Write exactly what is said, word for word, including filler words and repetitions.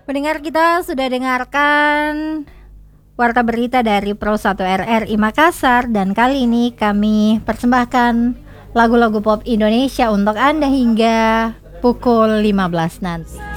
Pendengar, kita sudah dengarkan Warta Berita dari Pro satu R R I Makassar, dan kali ini kami persembahkan lagu-lagu pop Indonesia untuk Anda hingga pukul lima belas nanti.